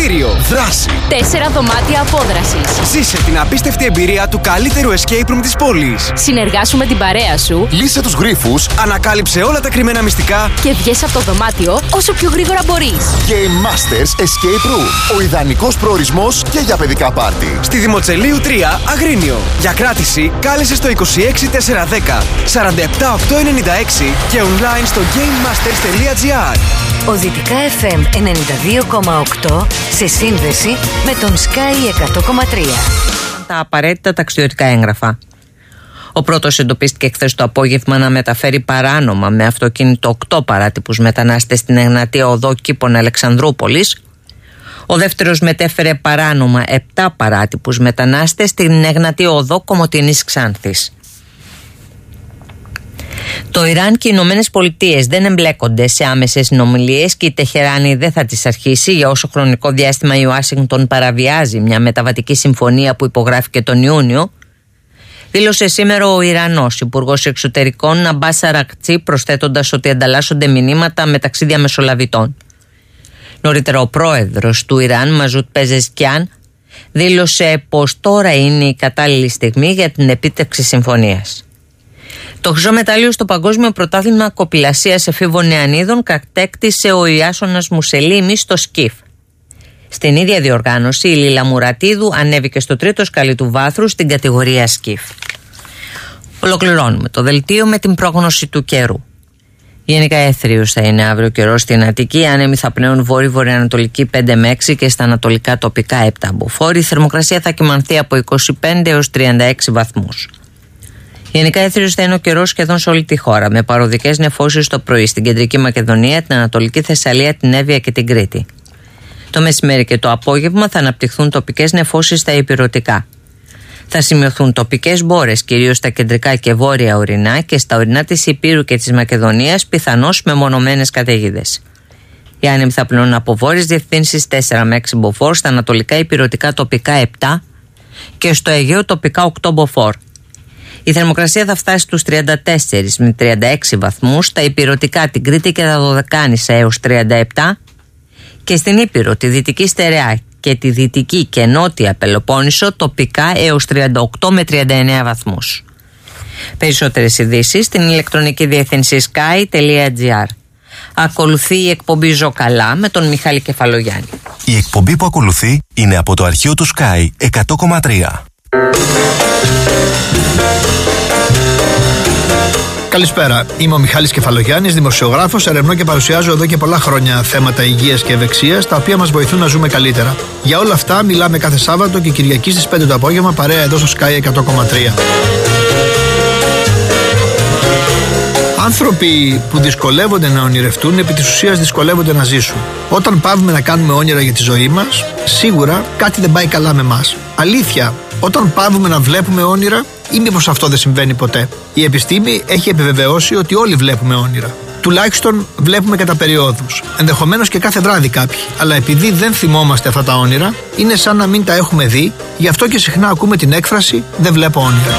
κτίριο. Δράση. 4 δωμάτια απόδρασης. Ζήσε την απίστευτη εμπειρία του καλύτερου escape room της πόλης. Συνεργάσου με την παρέα σου. Λύσε τους γρίφους, ανακάλυψε όλα τα κρυμμένα μυστικά Και βγες από το δωμάτιο όσο πιο γρήγορα μπορείς. Game Masters Escape Room. Ο ιδανικός προορισμός και για παιδικά πάρτι. στη Δημοτσελείου 3, Αγρίνιο. Για κράτηση, κάλεσε στο 26410 47896 και online στο gamemasters.gr. Ο Δυτικά FM 92,8 σε σύνδεση με τον Sky 100,3. Τα απαραίτητα ταξιδιωτικά έγγραφα. Ο πρώτος εντοπίστηκε χθες το απόγευμα να μεταφέρει παράνομα με αυτοκίνητο 8 παράτυπους μετανάστες στην Εγνατία Οδό Κήπων Αλεξανδρούπολης. Ο δεύτερος μετέφερε παράνομα 7 παράτυπους μετανάστες στην Εγνατία Οδό Κομοτηνής Ξάνθης. Το Ιράν και οι Ηνωμένες Πολιτείες δεν εμπλέκονται σε άμεσες συνομιλίες και η Τεχεράνη δεν θα τις αρχίσει για όσο χρονικό διάστημα η Ουάσιγκτον παραβιάζει μια μεταβατική συμφωνία που υπογράφηκε τον Ιούνιο, δήλωσε σήμερα ο Ιρανός Υπουργός Εξωτερικών Αμπάς Αρακτσί, προσθέτοντας ότι ανταλλάσσονται μηνύματα μεταξύ διαμεσολαβητών. Νωρίτερα ο πρόεδρος του Ιράν, Μαζούτ Πεζεσκιάν, δήλωσε πως τώρα είναι η κατάλληλη στιγμή για την επίτευξη συμφωνίας. Το χρυσό μετάλλιο στο Παγκόσμιο Πρωτάθλημα Κοπηλασίας Εφήβων Νεανίδων κατέκτησε ο Ιάσονας Μουσελίμης στο σκιφ. Στην ίδια διοργάνωση η Λίλα Μουρατίδου ανέβηκε στο τρίτο σκαλί του βάθρου στην κατηγορία σκιφ. Ολοκληρώνουμε το δελτίο με την πρόγνωση του καιρού. Γενικά έθριος θα είναι αύριο καιρός στην Αττική, άνεμοι θα πνέουν βόρειο-βορειοανατολική 5 με 6 και στα ανατολικά τοπικά 7 μποφόρ. Η θερμοκρασία θα κυμανθεί από 25 έως 36 βαθμούς. Γενικά έθριος θα είναι ο καιρός σχεδόν σε όλη τη χώρα, με παροδικές νεφώσεις το πρωί στην κεντρική Μακεδονία, την Ανατολική Θεσσαλία, την Εύβοια και την Κρήτη. Το μεσημέρι και το απόγευμα θα αναπτυχθούν τοπικές νεφώσεις στα ηπειρωτικά. Θα σημειωθούν τοπικές μπόρες, κυρίως στα κεντρικά και βόρεια ορεινά και στα ορεινά της Ηπείρου και της Μακεδονίας, πιθανώς μεμονωμένες καταιγίδες. Οι άνεμοι θα πλέουν από βόρειες διευθύνσεις 4 με 6 μποφόρ, στα ανατολικά ηπειρωτικά τοπικά 7 και στο Αιγαίο τοπικά 8 μποφόρ. Η θερμοκρασία θα φτάσει στους 34 με 36 βαθμούς, στα ηπειρωτικά την Κρήτη και τα Δωδεκάνησα έως 37 και στην Ήπειρο, τη Δυτική Στερεά και τη Δυτική και Νότια Πελοπόννησο τοπικά έως 38 με 39 βαθμούς. Περισσότερες ειδήσεις στην ηλεκτρονική διεύθυνση sky.gr. Ακολουθεί η εκπομπή Ζωκαλά με τον Μιχάλη Κεφαλογιάννη. Η εκπομπή που ακολουθεί είναι από το αρχείο του Sky 100,3. Καλησπέρα, είμαι ο Μιχάλης Κεφαλογιάννης, δημοσιογράφος, ερευνώ και παρουσιάζω εδώ και πολλά χρόνια θέματα υγείας και ευεξίας, τα οποία μας βοηθούν να ζούμε καλύτερα. Για όλα αυτά μιλάμε κάθε Σάββατο και Κυριακή στις 5 το απόγευμα, παρέα εδώ στο Sky 100,3. Άνθρωποι που δυσκολεύονται να ονειρευτούν, επί της ουσίας δυσκολεύονται να ζήσουν. Όταν πάβουμε να κάνουμε όνειρα για τη ζωή μας, σίγουρα κάτι δεν πάει καλά με μας. Αλήθεια, όταν πάβουμε να βλέπουμε όνειρα, ή μήπως αυτό δεν συμβαίνει ποτέ? Η επιστήμη έχει επιβεβαιώσει ότι όλοι βλέπουμε όνειρα. Τουλάχιστον βλέπουμε κατά περιόδους. Ενδεχομένως και κάθε βράδυ κάποιοι. Αλλά επειδή δεν θυμόμαστε αυτά τα όνειρα, είναι σαν να μην τα έχουμε δει, γι' αυτό και συχνά ακούμε την έκφραση «δεν βλέπω όνειρα».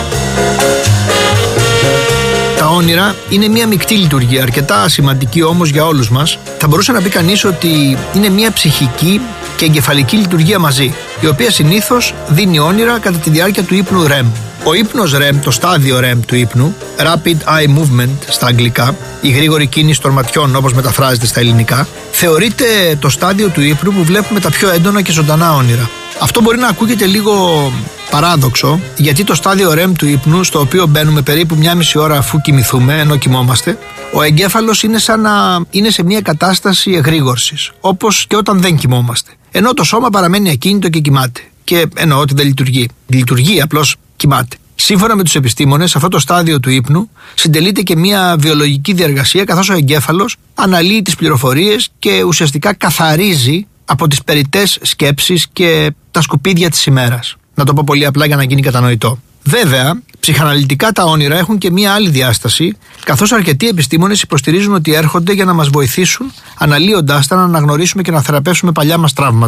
Τα όνειρα είναι μια μεικτή λειτουργία, αρκετά σημαντική όμως για όλους μας. Θα μπορούσε να πει κανείς ότι είναι μια ψυχική και εγκεφαλική λειτουργία μαζί, η οποία συνήθως δίνει όνειρα κατά τη διάρκεια του ύπνου REM. Ο ύπνος REM, το στάδιο REM του ύπνου, Rapid Eye Movement στα αγγλικά, η γρήγορη κίνηση των ματιών όπως μεταφράζεται στα ελληνικά, θεωρείται το στάδιο του ύπνου που βλέπουμε τα πιο έντονα και ζωντανά όνειρα. Αυτό μπορεί να ακούγεται λίγο παράδοξο, γιατί το στάδιο REM του ύπνου, στο οποίο μπαίνουμε περίπου 1,5 ώρα αφού κοιμηθούμε, ενώ κοιμόμαστε, ο εγκέφαλος είναι σαν να είναι σε μια κατάσταση εγρήγορσης, όπως και όταν δεν κοιμόμαστε. Ενώ το σώμα παραμένει ακίνητο και κοιμάται. Και εννοώ ότι δεν λειτουργεί. Λειτουργεί, απλώς κοιμάται. Σύμφωνα με τους επιστήμονες, αυτό το στάδιο του ύπνου συντελείται και μια βιολογική διεργασία, καθώς ο εγκέφαλος αναλύει τις πληροφορίες και ουσιαστικά καθαρίζει από τις περιττές σκέψεις και τα σκουπίδια της ημέρας. Να το πω πολύ απλά για να γίνει κατανοητό. Βέβαια, ψυχαναλυτικά τα όνειρα έχουν και μία άλλη διάσταση, καθώς αρκετοί επιστήμονες υποστηρίζουν ότι έρχονται για να μας βοηθήσουν, αναλύοντάς τα, να αναγνωρίσουμε και να θεραπεύσουμε παλιά μας τραύματα.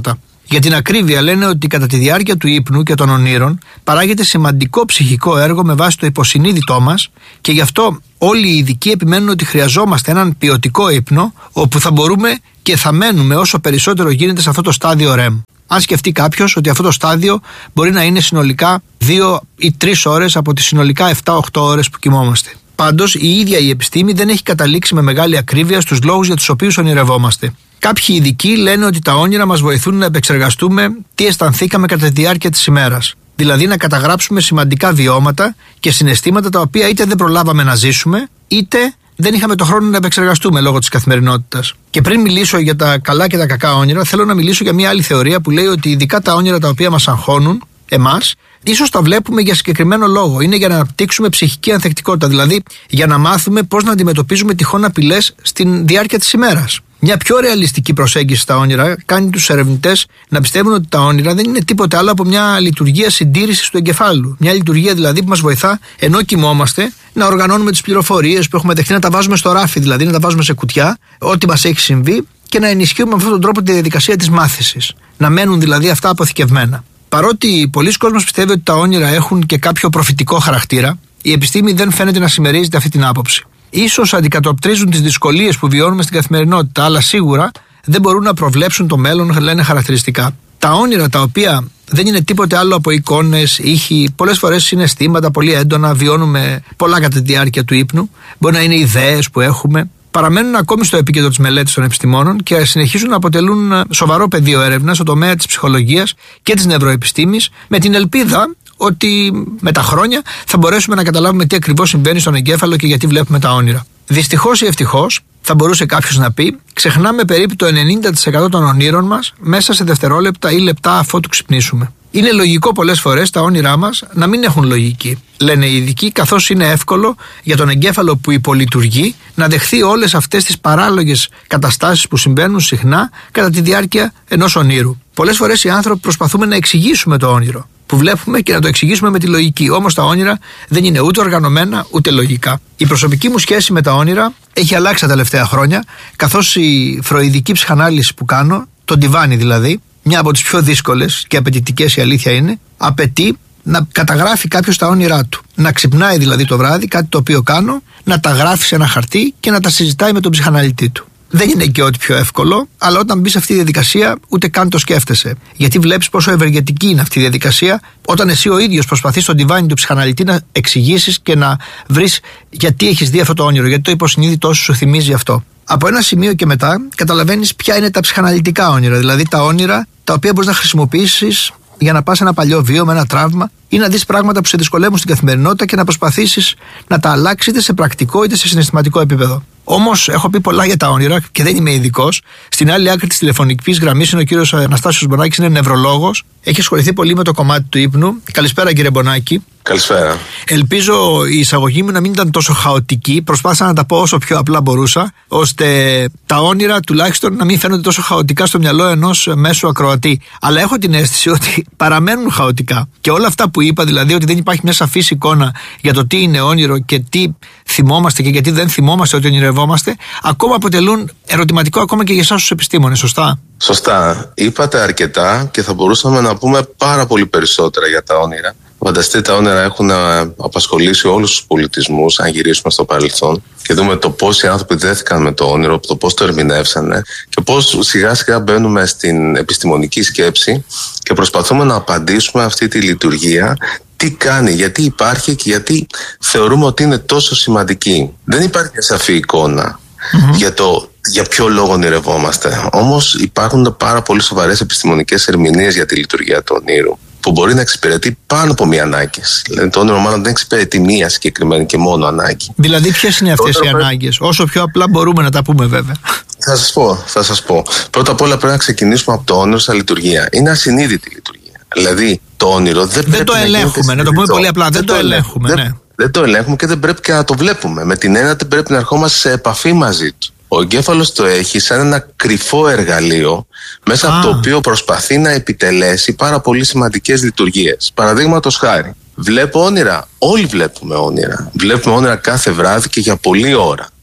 Για την ακρίβεια, λένε ότι κατά τη διάρκεια του ύπνου και των ονείρων παράγεται σημαντικό ψυχικό έργο με βάση το υποσυνείδητό μας και γι' αυτό όλοι οι ειδικοί επιμένουν ότι χρειαζόμαστε έναν ποιοτικό ύπνο όπου θα μπορούμε και θα μένουμε όσο περισσότερο γίνεται σε αυτό το στάδιο REM. Αν σκεφτεί κάποιος ότι αυτό το στάδιο μπορεί να είναι συνολικά 2 ή 3 ώρες από τις συνολικά 7-8 ώρες που κοιμόμαστε. Πάντως, η ίδια η επιστήμη δεν έχει καταλήξει με μεγάλη ακρίβεια στους λόγους για τους οποίους ονειρευόμαστε. Κάποιοι ειδικοί λένε ότι τα όνειρα μας βοηθούν να επεξεργαστούμε τι αισθανθήκαμε κατά τη διάρκεια της ημέρας. Δηλαδή να καταγράψουμε σημαντικά βιώματα και συναισθήματα τα οποία είτε δεν προλάβαμε να ζήσουμε, είτε δεν είχαμε το χρόνο να επεξεργαστούμε λόγω της καθημερινότητας. Και πριν μιλήσω για τα καλά και τα κακά όνειρα, θέλω να μιλήσω για μια άλλη θεωρία που λέει ότι ειδικά τα όνειρα τα οποία μας αγχώνουν, εμάς, ίσως τα βλέπουμε για συγκεκριμένο λόγο. Είναι για να αναπτύξουμε ψυχική ανθεκτικότητα, δηλαδή για να μάθουμε πώς να αντιμετωπίζουμε τυχόν απειλές στην διάρκεια της ημέρας. Μια πιο ρεαλιστική προσέγγιση στα όνειρα κάνει τους ερευνητές να πιστεύουν ότι τα όνειρα δεν είναι τίποτε άλλο από μια λειτουργία συντήρησης του εγκεφάλου. Μια λειτουργία δηλαδή που μας βοηθά ενώ κοιμόμαστε να οργανώνουμε τις πληροφορίες που έχουμε δεχτεί, να τα βάζουμε στο ράφι, δηλαδή να τα βάζουμε σε κουτιά, ό,τι μας έχει συμβεί και να ενισχύουμε με αυτόν τον τρόπο τη διαδικασία της μάθησης. Να μένουν δηλαδή αυτά αποθηκευμένα. Παρότι πολλοί κόσμος πιστεύει ότι τα όνειρα έχουν και κάποιο προφητικό χαρακτήρα, η επιστήμη δεν φαίνεται να συμμερίζεται αυτή την άποψη. Ίσως αντικατοπτρίζουν τις δυσκολίες που βιώνουμε στην καθημερινότητα, αλλά σίγουρα δεν μπορούν να προβλέψουν το μέλλον, λένε χαρακτηριστικά. Τα όνειρα, τα οποία δεν είναι τίποτε άλλο από εικόνες, ήχοι, πολλές φορές συναισθήματα πολύ έντονα, βιώνουμε πολλά κατά τη διάρκεια του ύπνου, μπορεί να είναι ιδέες που έχουμε, παραμένουν ακόμη στο επίκεντρο της μελέτης των επιστημόνων και συνεχίζουν να αποτελούν σοβαρό πεδίο έρευνας στο τομέα της ψυχολογίας και της νευροεπιστήμης, με την ελπίδα ότι με τα χρόνια θα μπορέσουμε να καταλάβουμε τι ακριβώς συμβαίνει στον εγκέφαλο και γιατί βλέπουμε τα όνειρα. Δυστυχώς ή ευτυχώς, θα μπορούσε κάποιος να πει, ξεχνάμε περίπου το 90% των ονείρων μας μέσα σε δευτερόλεπτα ή λεπτά αφότου ξυπνήσουμε. Είναι λογικό πολλές φορές τα όνειρά μας να μην έχουν λογική, λένε οι ειδικοί, καθώς είναι εύκολο για τον εγκέφαλο που υπολειτουργεί να δεχθεί όλες αυτές τις παράλογες καταστάσεις που συμβαίνουν συχνά κατά τη διάρκεια ενός ονείρου. Πολλές φορές οι άνθρωποι προσπαθούμε να εξηγήσουμε το όνειρο που βλέπουμε και να το εξηγήσουμε με τη λογική. Όμως τα όνειρα δεν είναι ούτε οργανωμένα ούτε λογικά. Η προσωπική μου σχέση με τα όνειρα έχει αλλάξει τα τελευταία χρόνια, καθώς η φροηδική ψυχανάλυση που κάνω, το ντιβάνι δηλαδή, μια από τις πιο δύσκολες και απαιτητικές η αλήθεια είναι, απαιτεί να καταγράφει κάποιος τα όνειρά του. Να ξυπνάει δηλαδή το βράδυ, κάτι το οποίο κάνω, να τα γράφει σε ένα χαρτί και να τα συζητάει με τον ψυχαναλυτή του. Δεν είναι και ό,τι πιο εύκολο, αλλά όταν μπει σε αυτή τη διαδικασία, ούτε καν το σκέφτεσαι. Γιατί βλέπεις πόσο ευεργετική είναι αυτή η διαδικασία, όταν εσύ ο ίδιος προσπαθείς στον ντιβάνι του ψυχαναλυτή να εξηγήσεις και να βρεις γιατί έχεις δει αυτό το όνειρο, γιατί το υποσυνείδητό σου θυμίζει αυτό. Από ένα σημείο και μετά, καταλαβαίνεις ποια είναι τα ψυχαναλυτικά όνειρα, δηλαδή τα όνειρα τα οποία μπορείς να χρησιμοποιήσεις για να πας ένα παλιό βίωμα, ένα τραύμα, ή να δεις πράγματα που σε δυσκολεύουν στην καθημερινότητα και να προσπαθήσεις να τα αλλάξεις είτε σε πρακτικό είτε σε συναισθηματικό επίπεδο. Όμως, έχω πει πολλά για τα όνειρα και δεν είμαι ειδικός. Στην άλλη άκρη της τηλεφωνικής γραμμής είναι ο κύριος Αναστάσιος Μπονάκης, είναι νευρολόγος. Έχει ασχοληθεί πολύ με το κομμάτι του ύπνου. Καλησπέρα, κύριε Μπονάκη. Καλησπέρα. Ελπίζω η εισαγωγή μου να μην ήταν τόσο χαοτική. Προσπάθησα να τα πω όσο πιο απλά μπορούσα, ώστε τα όνειρα τουλάχιστον να μην φαίνονται τόσο χαοτικά στο μυαλό ενός μέσου ακροατή. Αλλά έχω την αίσθηση ότι παραμένουν χαοτικά. Και όλα αυτά που είπα, δηλαδή ότι δεν υπάρχει μια σαφής εικόνα για το τι είναι όνειρο και τι θυμόμαστε και γιατί δεν θυμόμαστε ότι ονειρευόμαστε, ακόμα αποτελούν ερωτηματικό ακόμα και για εσάς τους επιστήμονες, σωστά? Σωστά. Είπατε αρκετά και θα μπορούσαμε να πούμε πάρα πολύ περισσότερα για τα όνειρα. Φανταστείτε, τα όνειρα έχουν απασχολήσει όλους τους πολιτισμούς, αν γυρίσουμε στο παρελθόν και δούμε το πώς οι άνθρωποι δέθηκαν με το όνειρο, το πώς το ερμηνεύσανε και πώς σιγά σιγά μπαίνουμε στην επιστημονική σκέψη και προσπαθούμε να απαντήσουμε αυτή τη λειτουργία. Τι κάνει, γιατί υπάρχει και γιατί θεωρούμε ότι είναι τόσο σημαντική. Δεν υπάρχει σαφή εικόνα για ποιο λόγο ονειρευόμαστε. Όμως υπάρχουν πάρα πολύ σοβαρές επιστημονικές ερμηνείες για τη λειτουργία του ονείρου, που μπορεί να εξυπηρετεί πάνω από μία ανάγκη. Δηλαδή, το όνειρο μάλλον δεν εξυπηρετεί μία συγκεκριμένη και μόνο ανάγκη. Δηλαδή, ποιες είναι αυτές οι ανάγκες? Όσο πιο απλά μπορούμε να τα πούμε, βέβαια. Θα σας πω. Πρώτα απ' όλα πρέπει να ξεκινήσουμε από το όνειρο σαν λειτουργία. Είναι ασυνείδητη λειτουργία. Δηλαδή, το όνειρο δεν το ελέγχουμε. Να το πούμε πολύ απλά. Δεν το ελέγχουμε. Δεν το ελέγχουμε και δεν πρέπει και να το βλέπουμε. Με την έννοια δεν πρέπει να ερχόμαστε σε επαφή μαζί του. Ο εγκέφαλος το έχει σαν ένα κρυφό εργαλείο μέσα από το οποίο προσπαθεί να επιτελέσει πάρα πολύ σημαντικές λειτουργίες. Παραδείγματος χάρη, βλέπω όνειρα. Όλοι βλέπουμε όνειρα. Βλέπουμε όνειρα κάθε βράδυ και για πολλή ώρα.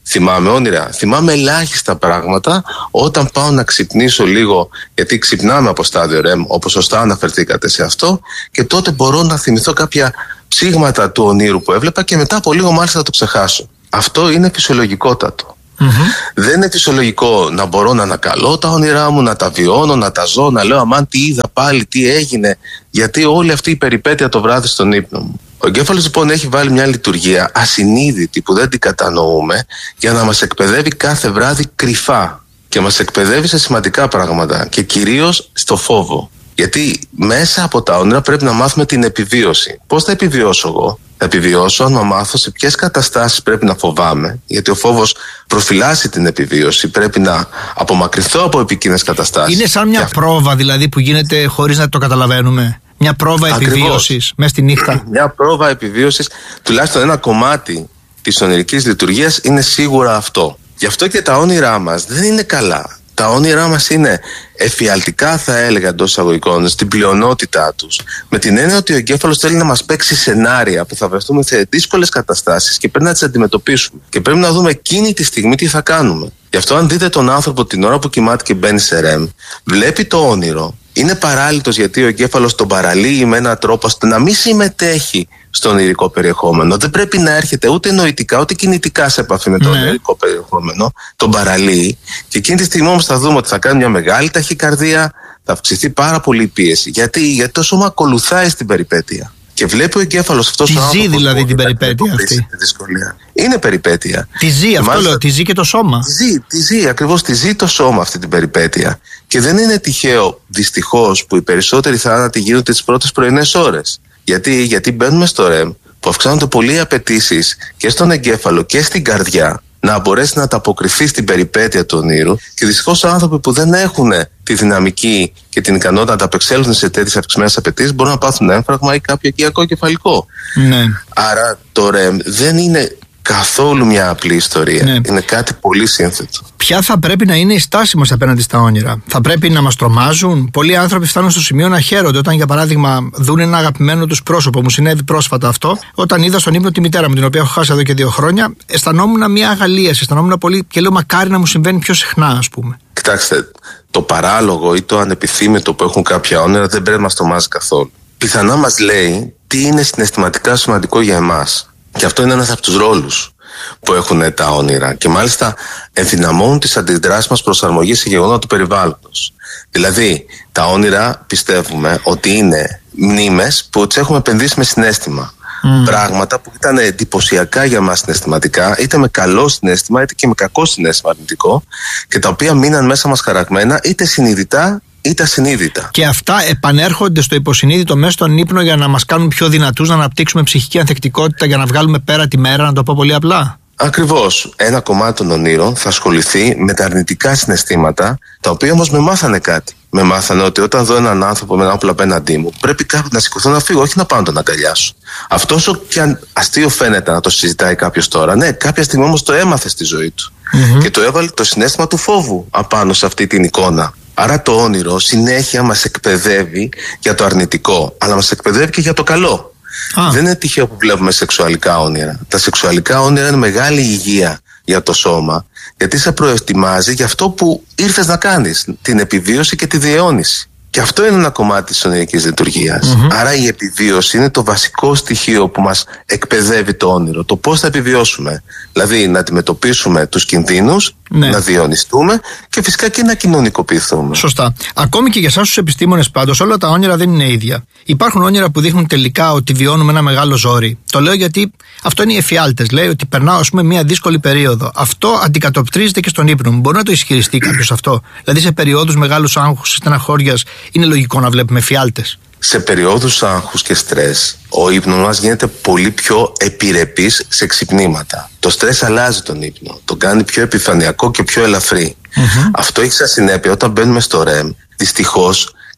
θυμάμαι όνειρα. Θυμάμαι ελάχιστα πράγματα όταν πάω να ξυπνήσω λίγο, γιατί ξυπνάμε από στάδιο REM, όπως σωστά αναφερθήκατε σε αυτό, και τότε μπορώ να θυμηθώ κάποια ψήγματα του ονείρου που έβλεπα και μετά από λίγο μάλιστα το ξεχάσω. Αυτό είναι φυσιολογικότατο. Δεν είναι φυσιολογικό να μπορώ να ανακαλώ τα όνειρά μου, να τα βιώνω, να τα ζω, να λέω αμάν τι είδα πάλι, τι έγινε, γιατί όλη αυτή η περιπέτεια το βράδυ στον ύπνο μου. Ο εγκέφαλος λοιπόν έχει βάλει μια λειτουργία ασυνείδητη που δεν την κατανοούμε για να μας εκπαιδεύει κάθε βράδυ κρυφά και μας εκπαιδεύει σε σημαντικά πράγματα και κυρίως στο φόβο. Γιατί μέσα από τα όνειρα πρέπει να μάθουμε την επιβίωση. Πώς θα επιβιώσω εγώ? Θα επιβιώσω αν μάθω σε ποιες καταστάσεις πρέπει να φοβάμαι, γιατί ο φόβος προφυλάσσει την επιβίωση. Πρέπει να απομακρυνθώ από επικίνδυνες καταστάσεις. Είναι σαν μια πρόβα δηλαδή που γίνεται χωρίς να το καταλαβαίνουμε. Μια πρόβα επιβίωσης μέσα στη νύχτα. Μια πρόβα επιβίωσης, τουλάχιστον ένα κομμάτι της ονειρικής λειτουργίας είναι σίγουρα αυτό. Γι' αυτό και τα όνειρά μας δεν είναι καλά. Τα όνειρά μας είναι εφιαλτικά, θα έλεγα, εντός εισαγωγικών, στην πλειονότητά τους. Με την έννοια ότι ο εγκέφαλος θέλει να μας παίξει σενάρια που θα βρεθούμε σε δύσκολες καταστάσεις και πρέπει να τις αντιμετωπίσουμε. Και πρέπει να δούμε εκείνη τη στιγμή τι θα κάνουμε. Γι' αυτό, αν δείτε τον άνθρωπο την ώρα που κοιμάται και μπαίνει σε REM, βλέπει το όνειρο. Είναι παράλυτος γιατί ο εγκέφαλος τον παραλύει με έναν τρόπο ώστε να μην συμμετέχει στο ονειρικό περιεχόμενο. Δεν πρέπει να έρχεται ούτε νοητικά ούτε κινητικά σε επαφή με το ονειρικό περιεχόμενο. Τον παραλύει. Και εκείνη τη στιγμή όμως θα δούμε ότι θα κάνει μια μεγάλη ταχυκαρδία, θα αυξηθεί πάρα πολύ η πίεση. Γιατί το σώμα ακολουθάει στην περιπέτεια. Και βλέπει ο εγκέφαλος αυτός ο άνθρωπος. Τη ζει δηλαδή την περιπέτεια αυτή. Είναι περιπέτεια. Τη ζει, αυτό λέω, τη ζει και το σώμα. Τη ζει, ακριβώς τη ζει το σώμα αυτή την περιπέτεια. Και δεν είναι τυχαίο, δυστυχώς, που οι περισσότεροι θάνατοι γίνονται τις πρώτες πρωινές ώρες. Γιατί μπαίνουμε στο REM, που αυξάνονται πολύ οι απαιτήσεις και στον εγκέφαλο και στην καρδιά να μπορέσει να ανταποκριθεί στην περιπέτεια του ονείρου. Και δυστυχώς άνθρωποι που δεν έχουν τη δυναμική και την ικανότητα να ανταπεξέλθουν σε τέτοιες αυξημένες απαιτήσεις μπορούν να πάθουν έμφραγμα ή κάποιο οικιακό κεφαλικό. Ναι. Άρα το REM δεν είναι καθόλου μια απλή ιστορία. Ναι. Είναι κάτι πολύ σύνθετο. Ποια θα πρέπει να είναι η στάση μας απέναντι στα όνειρα? Θα πρέπει να μας τρομάζουν? Πολλοί άνθρωποι φτάνουν στο σημείο να χαίρονται όταν, για παράδειγμα, δουν ένα αγαπημένο τους πρόσωπο. Μου συνέβη πρόσφατα αυτό. Όταν είδα στον ύπνο τη μητέρα μου, την οποία έχω χάσει εδώ και 2 χρόνια, αισθανόμουν μια αγαλίαση. Αισθανόμουν πολύ και λέω μακάρι να μου συμβαίνει πιο συχνά, ας πούμε. Κοιτάξτε, το παράλογο ή το ανεπιθύμητο που έχουν κάποια όνειρα δεν πρέπει να μας τρομάζει καθόλου. Πιθανά μας λέει τι είναι συναισθηματικά σημαντικό για εμάς. Και αυτό είναι ένας από τους ρόλους που έχουν τα όνειρα. Και μάλιστα ενδυναμώνουν τις αντιδράσεις μας προσαρμογή σε γεγονότα του περιβάλλοντος. Δηλαδή, τα όνειρα πιστεύουμε ότι είναι μνήμες που τις έχουμε επενδύσει με συναίσθημα. Πράγματα που ήταν εντυπωσιακά για μας συναισθηματικά, είτε με καλό συναίσθημα είτε και με κακό συναίσθημα αρνητικό, και τα οποία μείναν μέσα μας χαραγμένα είτε συνειδητά είτε ασυνείδητα. Και αυτά επανέρχονται στο υποσυνείδητο μέσα στον ύπνο για να μας κάνουν πιο δυνατούς, να αναπτύξουμε ψυχική ανθεκτικότητα, για να βγάλουμε πέρα τη μέρα, να το πω πολύ απλά. Ακριβώς. Ένα κομμάτι των ονείρων θα ασχοληθεί με τα αρνητικά συναισθήματα, τα οποία όμως με μάθανε κάτι. Με μάθανε ότι όταν δω έναν άνθρωπο με ένα όπλο απέναντί μου, πρέπει κάποιο να σηκωθώ να φύγω, όχι να πάω να τον αγκαλιάσω. Αυτό όσο και αν αστείο φαίνεται να το συζητάει κάποιος τώρα, ναι, κάποια στιγμή όμως το έμαθε στη ζωή του. Και το έβαλε το συναίσθημα του φόβου απάνω σε αυτή την εικόνα. Άρα το όνειρο συνέχεια μας εκπαιδεύει για το αρνητικό, αλλά μας εκπαιδεύει και για το καλό. Δεν είναι τυχαίο που βλέπουμε σεξουαλικά όνειρα. Τα σεξουαλικά όνειρα είναι μεγάλη υγεία για το σώμα, γιατί σε προετοιμάζει για αυτό που ήρθες να κάνεις, την επιβίωση και τη διαιώνιση. Και αυτό είναι ένα κομμάτι της ονειρικής λειτουργίας. Άρα η επιβίωση είναι το βασικό στοιχείο που μας εκπαιδεύει το όνειρο. Το πώς θα επιβιώσουμε. Δηλαδή να αντιμετωπίσουμε τους κινδύνους, να διαιωνιστούμε και φυσικά και να κοινωνικοποιηθούμε. Σωστά. Ακόμη και για εσάς τους επιστήμονες πάντως, όλα τα όνειρα δεν είναι ίδια. Υπάρχουν όνειρα που δείχνουν τελικά ότι βιώνουμε ένα μεγάλο ζόρι. Το λέω γιατί αυτό είναι οι εφιάλτες. Λέει ότι περνάω, ας πούμε, μια δύσκολη περίοδο. Αυτό αντικατοπτρίζεται και στον ύπνο μου. Μπορεί να το ισχυριστεί κάποιος αυτό? Δηλαδή σε περιόδους μεγάλους άγχους, στεναχώριας, είναι λογικό να βλέπουμε εφιάλτες? Σε περιόδους άγχους και στρες, ο ύπνος μας γίνεται πολύ πιο επιρρεπής σε ξυπνήματα. Το στρες αλλάζει τον ύπνο, τον κάνει πιο επιφανειακό και πιο ελαφρύ. Αυτό έχει σαν συνέπεια όταν μπαίνουμε στο REM, δυστυχώς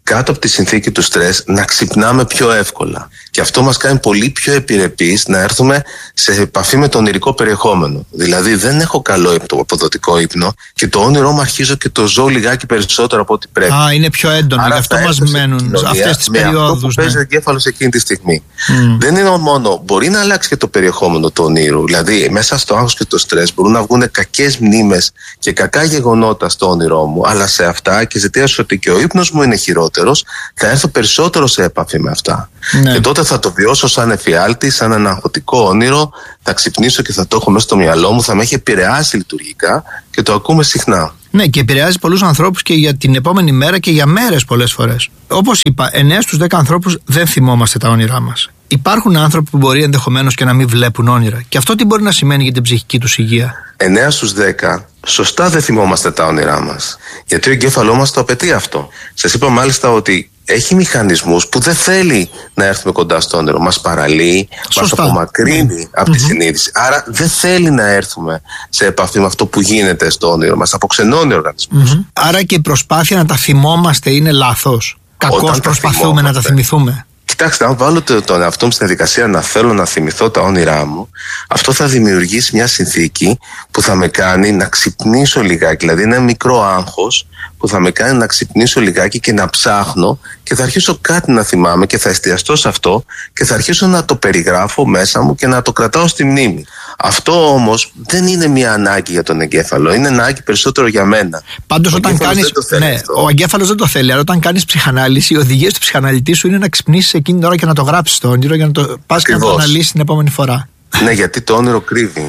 κάτω από τη συνθήκη του στρες να ξυπνάμε πιο εύκολα. Και αυτό μας κάνει πολύ πιο επιρρεπείς να έρθουμε σε επαφή με το ονειρικό περιεχόμενο. Δηλαδή δεν έχω καλό αποδοτικό ύπνο και το όνειρό μου αρχίζω και το ζω λιγάκι περισσότερο από ό,τι πρέπει. Είναι πιο έντονο, γι' αυτό μας μένουν αυτές τις περιόδους. Αυτό που παίζει εγκέφαλος εκείνη τη στιγμή. Δεν είναι μόνο, μπορεί να αλλάξει και το περιεχόμενο του ονείρου. Δηλαδή μέσα στο άγχος και το στρες μπορούν να βγουν κακές μνήμες και κακά γεγονότα στο όνειρό μου, αλλά σε αυτά και ζητίας ότι και ο ύπνος μου είναι χειρότερος, θα έρθω περισσότερο σε επαφή με αυτά. Ναι. Και τότε θα το βιώσω σαν εφιάλτη, σαν ένα αγχωτικό όνειρο, θα ξυπνήσω και θα το έχω μέσα στο μυαλό μου, θα με έχει επηρεάσει λειτουργικά και το ακούμε συχνά. Ναι, και επηρεάζει πολλούς ανθρώπους και για την επόμενη μέρα και για μέρες πολλές φορές. Όπως είπα, 9 στους 10 ανθρώπους δεν θυμόμαστε τα όνειρά μας. Υπάρχουν άνθρωποι που μπορεί ενδεχομένως και να μην βλέπουν όνειρα. Και αυτό τι μπορεί να σημαίνει για την ψυχική τους υγεία? 9 στους 10 σωστά δεν θυμόμαστε τα όνειρά μας. Γιατί ο εγκέφαλό μας το απαιτεί αυτό. Σας είπα μάλιστα ότι έχει μηχανισμούς που δεν θέλει να έρθουμε κοντά στο όνειρο. Μας παραλύει, μας απομακρύνει από τη συνείδηση. Άρα δεν θέλει να έρθουμε σε επαφή με αυτό που γίνεται στο όνειρο. Μας αποξενώνει ο οργανισμός. Άρα και η προσπάθεια να τα θυμόμαστε είναι λάθος. Κακώς προσπαθούμε να τα θυμηθούμε. Κοιτάξτε, αν βάλω τον εαυτό μου στην διαδικασία να θέλω να θυμηθώ τα όνειρά μου, αυτό θα δημιουργήσει μια συνθήκη που θα με κάνει να ξυπνήσω λιγάκι. Δηλαδή, ένα μικρό άγχος που θα με κάνει να ξυπνήσω λιγάκι και να ψάχνω και θα αρχίσω κάτι να θυμάμαι και θα εστιαστώ σε αυτό και θα αρχίσω να το περιγράφω μέσα μου και να το κρατάω στη μνήμη. Αυτό όμως δεν είναι μια ανάγκη για τον εγκέφαλο, είναι ανάγκη περισσότερο για μένα. Πάντως, όταν κάνεις. Ναι, ο εγκέφαλος δεν το θέλει, αλλά όταν κάνεις ψυχανάλυση, οι οδηγίες του ψυχαναλυτή σου είναι να ξυπνήσεις εκείνη την ώρα και να το γράψεις το όνειρο για να το πας και να το αναλύσεις την επόμενη φορά. Ναι, γιατί το όνειρο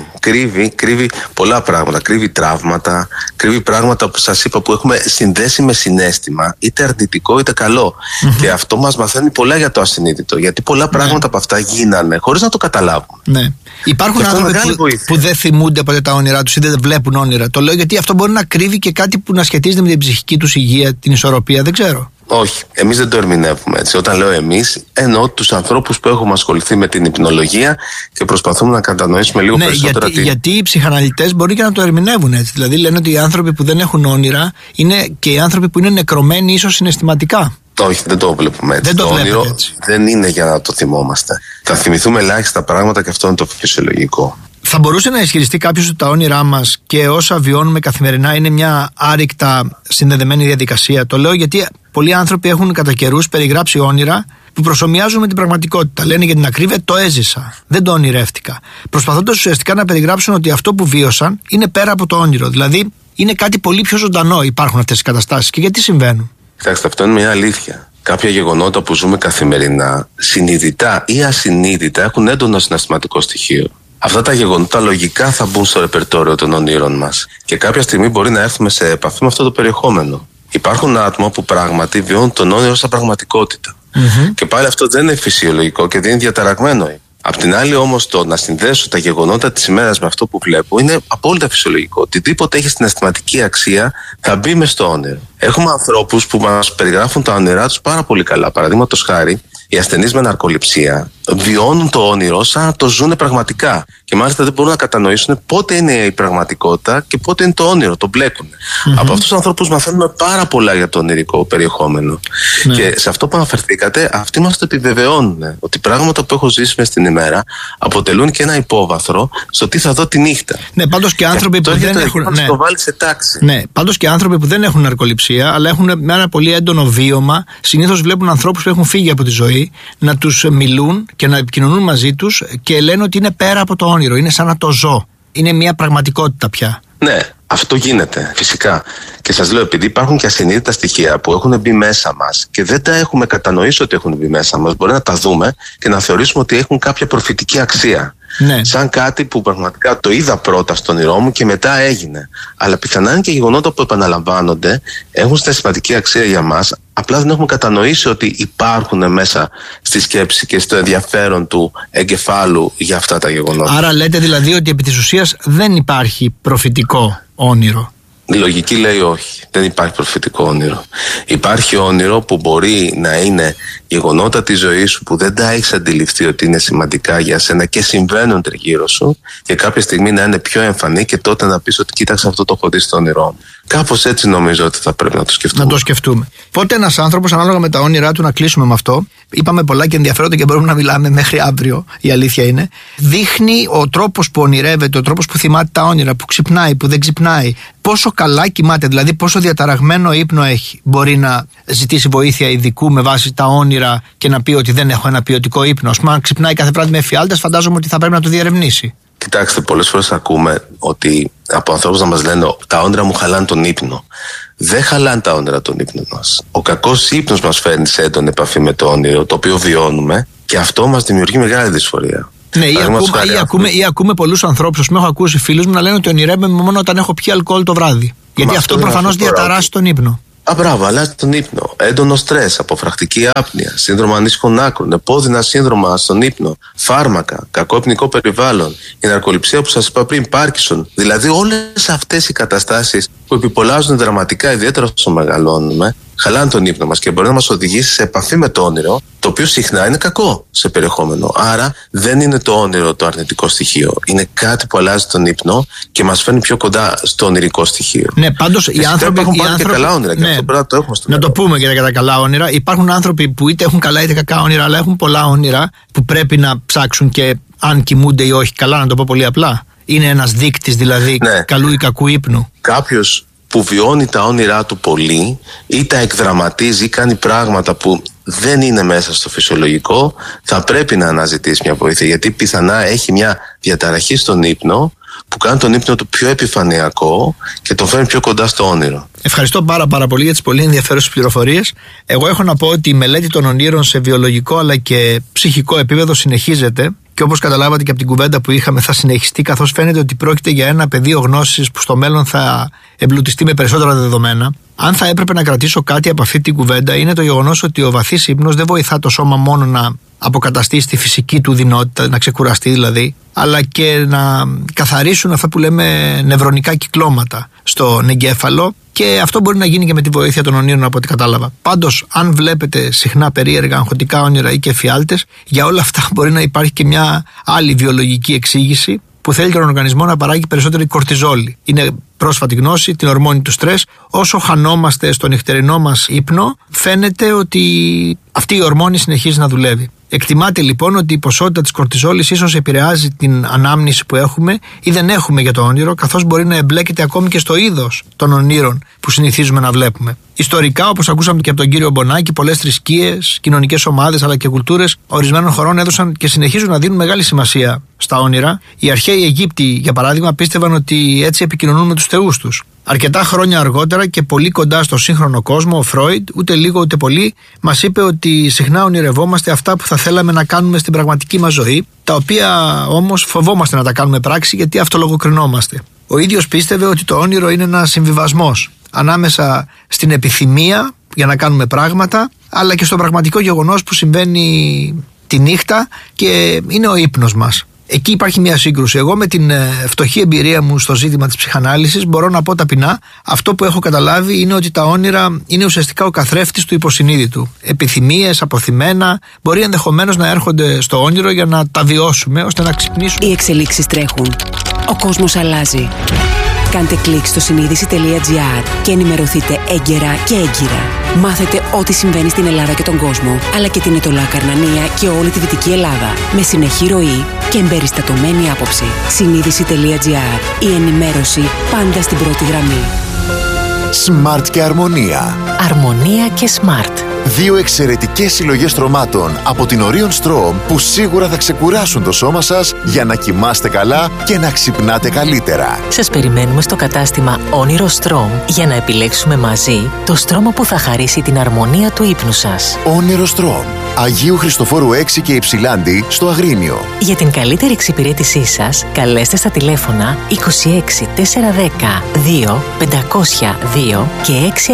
κρύβει πολλά πράγματα. Κρύβει τραύματα, κρύβει πράγματα που σας είπα που έχουμε συνδέσει με συναίσθημα, είτε αρνητικό είτε καλό. Και αυτό μας μαθαίνει πολλά για το ασυνείδητο. Γιατί πολλά πράγματα από αυτά γίνανε χωρίς να το καταλάβουμε. Ναι. Υπάρχουν άνθρωποι που δεν θυμούνται ποτέ τα όνειρά τους ή δεν βλέπουν όνειρα. Το λέω γιατί αυτό μπορεί να κρύβει και κάτι που να σχετίζεται με την ψυχική τους υγεία, την ισορροπία, δεν ξέρω. Όχι, εμείς δεν το ερμηνεύουμε έτσι. Όταν λέω εμείς, εννοώ τους ανθρώπους που έχουμε ασχοληθεί με την υπνολογία και προσπαθούμε να κατανοήσουμε λίγο περισσότερα. Γιατί οι ψυχαναλυτές μπορεί και να το ερμηνεύουν έτσι. Δηλαδή λένε ότι οι άνθρωποι που δεν έχουν όνειρα είναι και οι άνθρωποι που είναι νεκρωμένοι ίσως συναισθηματικά. Όχι, δεν το βλέπουμε έτσι. Δεν το όνειρο έτσι. Δεν είναι για να το θυμόμαστε. Θα θυμηθούμε ελάχιστα πράγματα και αυτό είναι το φυσιολογικό. Θα μπορούσε να ισχυριστεί κάποιος ότι τα όνειρά μας και όσα βιώνουμε καθημερινά είναι μια άρρηκτα συνδεδεμένη διαδικασία? Το λέω γιατί πολλοί άνθρωποι έχουν κατά καιρούς περιγράψει όνειρα που προσομοιάζουν με την πραγματικότητα. Λένε για την ακρίβεια, το έζησα, δεν το ονειρεύτηκα. Προσπαθώντας ουσιαστικά να περιγράψουν ότι αυτό που βίωσαν είναι πέρα από το όνειρο. Δηλαδή είναι κάτι πολύ πιο ζωντανό. Υπάρχουν αυτές οι καταστάσεις. Και γιατί συμβαίνουν? Κοιτάξτε, αυτό είναι μια αλήθεια. Κάποια γεγονότα που ζούμε καθημερινά, συνειδητά ή ασυνείδητα, έχουν έντονο συναισθηματικό στοιχείο. Αυτά τα γεγονότα λογικά θα μπουν στο ρεπερτόριο των ονείρων μας και κάποια στιγμή μπορεί να έρθουμε σε επαφή με αυτό το περιεχόμενο. Υπάρχουν άτομα που πράγματι βιώνουν τον όνειρο σαν πραγματικότητα. Και πάλι αυτό δεν είναι φυσιολογικό και δεν είναι διαταραγμένο. Απ' την άλλη όμως το να συνδέσω τα γεγονότα της ημέρας με αυτό που βλέπω είναι απόλυτα φυσιολογικό. Οτιδήποτε έχει συναισθηματική αξία θα μπει μες στο όνειρο. Έχουμε ανθρώπους που μας περιγράφουν τα όνειρά τους πάρα πολύ καλά. Παραδείγματος χάρη, οι ασθενείς με ναρκοληψία βιώνουν το όνειρο σαν να το ζουν πραγματικά. Και μάλιστα δεν μπορούν να κατανοήσουν πότε είναι η πραγματικότητα και πότε είναι το όνειρο. Το μπλέκουν. Από αυτούς τους ανθρώπους μαθαίνουμε πάρα πολλά για το ονειρικό περιεχόμενο. Και σε αυτό που αναφερθήκατε, αυτοί μας το επιβεβαιώνουν. Ότι πράγματα που έχω ζήσει μες στην ημέρα αποτελούν και ένα υπόβαθρο στο τι θα δω τη νύχτα. Ναι, πάντως και άνθρωποι που δεν έχουν. Το βάλει σε τάξη. Ναι, πάντως και άνθρωποι που δεν έχουν ναρκοληψία, αλλά έχουν με ένα πολύ έντονο βίωμα, συνήθως βλέπουν ανθρώπους που έχουν φύγει από τη ζωή να τους μιλούν και να επικοινωνούν μαζί τους και λένε ότι είναι πέρα από το όνειρο, είναι σαν να το ζω. Είναι μια πραγματικότητα πια. Ναι, αυτό γίνεται φυσικά. Και σας λέω, επειδή υπάρχουν και ασυνείδητα στοιχεία που έχουν μπει μέσα μας και δεν τα έχουμε κατανοήσει ότι έχουν μπει μέσα μας, μπορεί να τα δούμε και να θεωρήσουμε ότι έχουν κάποια προφητική αξία. Ναι. Σαν κάτι που πραγματικά το είδα πρώτα στον όνειρό μου και μετά έγινε. Αλλά πιθανά είναι και γεγονότα που επαναλαμβάνονται, έχουν συναισθηματική αξία για μας. Απλά δεν έχουμε κατανοήσει ότι υπάρχουν μέσα στη σκέψη και στο ενδιαφέρον του εγκεφάλου για αυτά τα γεγονότα. Άρα λέτε δηλαδή ότι επί της ουσίας δεν υπάρχει προφητικό όνειρο? Η λογική λέει όχι, δεν υπάρχει προφητικό όνειρο. Υπάρχει όνειρο που μπορεί να είναι γεγονότα της ζωής σου που δεν τα έχεις αντιληφθεί ότι είναι σημαντικά για σένα και συμβαίνουν τριγύρω σου και κάποια στιγμή να είναι πιο εμφανή και τότε να πεις ότι κοίταξε, αυτό το έχω δει στο όνειρό μου. Κάπως έτσι νομίζω ότι θα πρέπει να το σκεφτούμε. Να το σκεφτούμε. Πότε ένας άνθρωπος, ανάλογα με τα όνειρά του, να κλείσουμε με αυτό, είπαμε πολλά και ενδιαφέροντα και μπορούμε να μιλάμε μέχρι αύριο, η αλήθεια είναι, δείχνει ο τρόπος που ονειρεύεται, ο τρόπος που θυμάται τα όνειρα, που ξυπνάει, που δεν ξυπνάει, πόσο καλά κοιμάται, δηλαδή πόσο διαταραγμένο ύπνο έχει. Μπορεί να ζητήσει βοήθεια ειδικού με βάση τα όνειρα και να πει ότι δεν έχω ένα ποιοτικό ύπνο. Ας πούμε, αν ξυπνάει κάθε βράδυ με εφιάλτες, φαντάζομαι ότι θα πρέπει να το διερευνήσει. Κοιτάξτε, πολλές φορές ακούμε ότι από ανθρώπους να μας λένε τα όνειρα μου χαλάνε τον ύπνο. Δεν χαλάνε τα όνειρα τον ύπνο μας. Ο κακός ύπνος μας φέρνει σε έντονη επαφή με το όνειρο, το οποίο βιώνουμε, και αυτό μας δημιουργεί μεγάλη δυσφορία. Ναι, ή ακούμε πολλούς ανθρώπους, έχω ακούσει φίλους μου να λένε ότι ονειρεύομαι μόνο όταν έχω πιει αλκοόλ το βράδυ. Γιατί αυτό προφανώς διαταράσσει τον ύπνο. Μπράβο, αλλάζει τον ύπνο. Έντονο στρες, αποφρακτική άπνοια, σύνδρομο ανήσυχων άκρων, επώδυνα σύνδρομα στον ύπνο, φάρμακα, κακό υπνικό περιβάλλον, η ναρκοληψία που σας είπα πριν, Πάρκινσον. Δηλαδή, όλες αυτές οι καταστάσεις που επιπολάζουν δραματικά, ιδιαίτερα όσο μεγαλώνουμε, χαλάνε τον ύπνο μας και μπορεί να μας οδηγήσει σε επαφή με το όνειρο, το οποίο συχνά είναι κακό σε περιεχόμενο. Άρα δεν είναι το όνειρο το αρνητικό στοιχείο. Είναι κάτι που αλλάζει τον ύπνο και μας φέρνει πιο κοντά στο ονειρικό στοιχείο. Ναι, πάντως οι άνθρωποι έχουν πάρει και καλά όνειρα. Ναι, και αυτό πρέπει να το έχουμε στο να το πούμε για τα καλά όνειρα. Υπάρχουν άνθρωποι που είτε έχουν καλά είτε κακά όνειρα, αλλά έχουν πολλά όνειρα που πρέπει να ψάξουν και αν κοιμούνται ή όχι καλά, να το πω πολύ απλά. Είναι ένας δείκτης δηλαδή καλού ή κακού ύπνου. Κάποιος που βιώνει τα όνειρά του πολύ ή τα εκδραματίζει ή κάνει πράγματα που δεν είναι μέσα στο φυσιολογικό, θα πρέπει να αναζητήσει μια βοήθεια, γιατί πιθανά έχει μια διαταραχή στον ύπνο που κάνει τον ύπνο του πιο επιφανειακό και τον φέρνει πιο κοντά στο όνειρο. Ευχαριστώ πάρα πολύ για τις πολύ ενδιαφέρουσες πληροφορίες. Εγώ έχω να πω ότι η μελέτη των ονείρων σε βιολογικό αλλά και ψυχικό επίπεδο συνεχίζεται και όπως καταλάβατε και από την κουβέντα που είχαμε θα συνεχιστεί, καθώς φαίνεται ότι πρόκειται για ένα πεδίο γνώσης που στο μέλλον θα εμπλουτιστεί με περισσότερα δεδομένα. Αν θα έπρεπε να κρατήσω κάτι από αυτή την κουβέντα, είναι το γεγονός ότι ο βαθύς ύπνος δεν βοηθά το σώμα μόνο να αποκαταστήσει τη φυσική του δυνότητα, να ξεκουραστεί δηλαδή, αλλά και να καθαρίσουν αυτά που λέμε νευρονικά κυκλώματα στον εγκέφαλο, και αυτό μπορεί να γίνει και με τη βοήθεια των ονείρων, από ό,τι κατάλαβα. Πάντως, αν βλέπετε συχνά περίεργα αγχωτικά όνειρα ή και εφιάλτες, για όλα αυτά μπορεί να υπάρχει και μια άλλη βιολογική εξήγηση που θέλει τον οργανισμό να παράγει περισσότερη κορτιζόλη. Είναι πρόσφατη γνώση, την ορμόνη του στρες. Όσο χανόμαστε στο νυχτερινό μας ύπνο, φαίνεται ότι αυτή η ορμόνη συνεχίζει να δουλεύει. Εκτιμάται λοιπόν ότι η ποσότητα της κορτιζόλης ίσως επηρεάζει την ανάμνηση που έχουμε ή δεν έχουμε για το όνειρο, καθώς μπορεί να εμπλέκεται ακόμη και στο είδος των ονείρων που συνηθίζουμε να βλέπουμε. Ιστορικά, όπως ακούσαμε και από τον κύριο Μπονάκη, πολλές θρησκείες, κοινωνικές ομάδες αλλά και κουλτούρες ορισμένων χωρών έδωσαν και συνεχίζουν να δίνουν μεγάλη σημασία στα όνειρα. Οι αρχαίοι Αιγύπτιοι, για παράδειγμα, πίστευαν ότι έτσι επικοινωνούν με τους θεούς τους. Αρκετά χρόνια αργότερα και πολύ κοντά στο σύγχρονο κόσμο, ο Φρόιντ, ούτε λίγο ούτε πολύ, μας είπε ότι συχνά ονειρευόμαστε αυτά που θα θέλαμε να κάνουμε στην πραγματική μας ζωή, τα οποία όμως φοβόμαστε να τα κάνουμε πράξη γιατί αυτολογοκρινόμαστε. Ο ίδιος πίστευε ότι το όνειρο είναι ένας συμβιβασμός ανάμεσα στην επιθυμία για να κάνουμε πράγματα, αλλά και στο πραγματικό γεγονός που συμβαίνει τη νύχτα και είναι ο ύπνος μας. Εκεί υπάρχει μια σύγκρουση. Εγώ με την φτωχή εμπειρία μου στο ζήτημα της ψυχανάλυσης μπορώ να πω ταπεινά, αυτό που έχω καταλάβει είναι ότι τα όνειρα είναι ουσιαστικά ο καθρέφτης του υποσυνείδητου. Επιθυμίες, αποθυμένα, μπορεί ενδεχομένως να έρχονται στο όνειρο για να τα βιώσουμε ώστε να ξυπνήσουμε. Οι εξελίξεις τρέχουν. Ο κόσμος αλλάζει. Κάντε κλικ στο συνείδηση.gr και ενημερωθείτε έγκαιρα και έγκυρα. Μάθετε ό,τι συμβαίνει στην Ελλάδα και τον κόσμο, αλλά και την Ετωλά Καρνανία και όλη τη Δυτική Ελλάδα, με συνεχή ροή και εμπεριστατωμένη άποψη. Συνείδηση.gr. Η ενημέρωση πάντα στην πρώτη γραμμή. Smart και Αρμονία. Αρμονία και Smart. Δύο εξαιρετικές συλλογές στρωμάτων από την Orion Strom που σίγουρα θα ξεκουράσουν το σώμα σας για να κοιμάστε καλά και να ξυπνάτε καλύτερα. Σας περιμένουμε στο κατάστημα Όνειρο Strom για να επιλέξουμε μαζί το στρώμα που θα χαρίσει την αρμονία του ύπνου σας. Όνειρο Strom. Αγίου Χριστοφόρου 6 και Υψηλάντη στο Αγρίνιο. Για την καλύτερη εξυπηρέτησή σας, καλέστε στα τηλέφωνα 26 410 2 502 και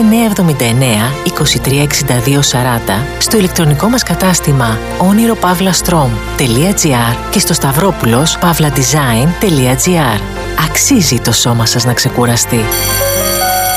6979 2362 40 στο ηλεκτρονικό μας κατάστημα oniropavlastrom.gr και στο stavropoulos.pavladesign.gr. Αξίζει το σώμα σας να ξεκουραστεί.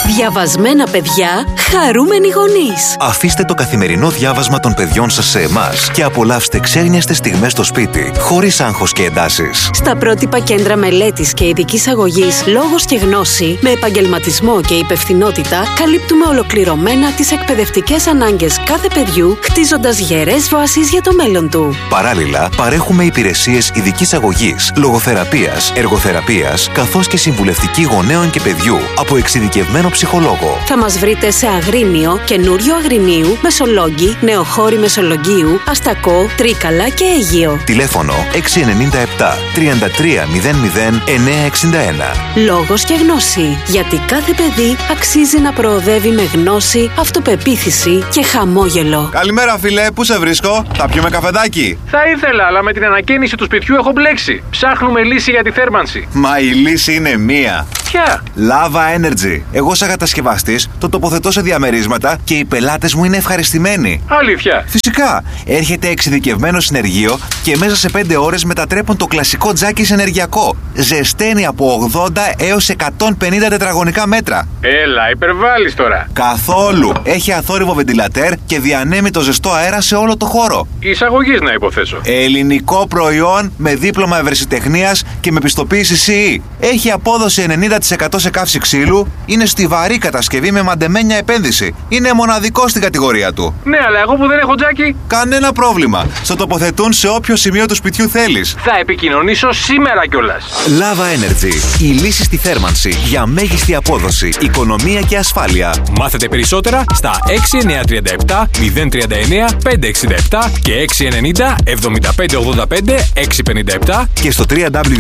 Διαβασμένα παιδιά, χαρούμενοι γονείς. Αφήστε το καθημερινό διάβασμα των παιδιών σας σε εμάς και απολαύστε ξένιαστες στιγμές στο σπίτι, χωρίς άγχος και εντάσεις. Στα πρότυπα κέντρα μελέτης και ειδικής αγωγής Λόγος και Γνώση, με επαγγελματισμό και υπευθυνότητα, καλύπτουμε ολοκληρωμένα τις εκπαιδευτικές ανάγκες κάθε παιδιού, χτίζοντας γερές βάσεις για το μέλλον του. Παράλληλα, παρέχουμε υπηρεσίες ειδικής αγωγής, λογοθεραπείας, εργοθεραπείας, καθώς και συμβουλευτική γονέων και παιδιού από εξειδικευμένο ψυχολόγο. Θα μας βρείτε σε Αγρίνιο, Καινούριο Αγρινίου, Μεσολόγγι, Νεοχώρη Μεσολογγίου, Αστακό, Τρίκαλα και Αίγυο. Τηλέφωνο 697 33 00 961. Λόγος και Γνώση. Γιατί κάθε παιδί αξίζει να προοδεύει με γνώση, αυτοπεποίθηση και χαμόγελο. Καλημέρα, φίλε, πού σε βρίσκω? Θα πιούμε καφεδάκι? Θα ήθελα, αλλά με την ανακαίνιση του σπιτιού έχω μπλέξει. Ψάχνουμε λύση για τη θέρμανση. Μα η λύση είναι μία. Ποια? Lava Energy. Εγώ, σαν κατασκευαστής, το τοποθετώ σε διαμερίσματα και οι πελάτες μου είναι ευχαριστημένοι. Αλήθεια? Φυσικά. Έρχεται εξειδικευμένο συνεργείο και μέσα σε 5 ώρες μετατρέπουν το κλασικό τζάκι σε ενεργειακό. Ζεσταίνει από 80 έως 150 τετραγωνικά μέτρα. Έλα, υπερβάλλεις τώρα. Καθόλου. Έχει αθόρυβο βεντιλατέρ και διανέμει το ζεστό αέρα σε όλο το χώρο. Εισαγωγής, να υποθέσω. Ελληνικό προϊόν με δίπλωμα ευρεσιτεχνίας και με πιστοποίηση CE. Έχει απόδοση 90% σε καύση ξύλου. Είναι στιβαρή κατασκευή με μαντεμένια επένδυση. Είναι μοναδικό στην κατηγορία του. Ναι, αλλά εγώ που δεν έχω τζάκι. Κανένα πρόβλημα. Στο τοποθετούν σε όποιο σημείο του σπιτιού θέλεις. Θα επικοινωνήσω σήμερα κιόλας. Lava Energy. Η λύση στη θέρμανση για μέγιστη απόδοση, οικονομία και ασφάλεια. Μάθετε περισσότερα στα 6937 039 567 και 690 7585 657 και στο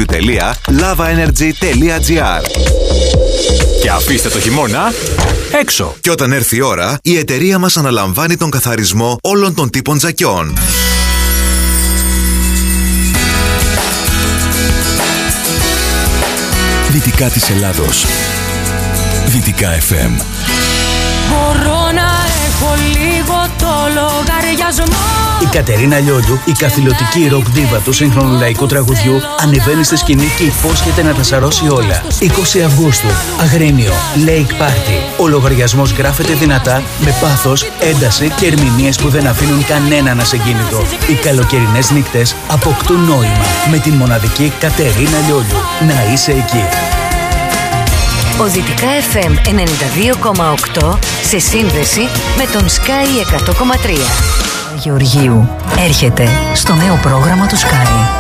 www.lavaenergy.gr. Και αφήστε το χειμώνα έξω. Και όταν έρθει η ώρα, η εταιρεία μας αναλαμβάνει τον καθαρισμό όλων των τύπων τζακιών. Δυτικά της Ελλάδος. Δυτικά FM. Μπορώ να έχω λίγο το λογαριασμό. Η Κατερίνα Λιόλιου, η καθηλωτική ροκ ντίβα του σύγχρονου λαϊκού τραγουδιού, ανεβαίνει στη σκηνή και υπόσχεται να τα σαρώσει όλα. 20 Αυγούστου, Αγρίνιο, Lake Party. Ο λογαριασμός γράφεται δυνατά, με πάθος, ένταση και ερμηνείες που δεν αφήνουν κανέναν ασυγκίνητο. Οι καλοκαιρινές νύχτες αποκτούν νόημα με την μοναδική Κατερίνα Λιόλιου. Να είσαι εκεί. Ο Δυτικά FM 92,8 σε σύνδεση με τον Sky 100,3. Γεωργίου έρχεται στο νέο πρόγραμμα του Sky.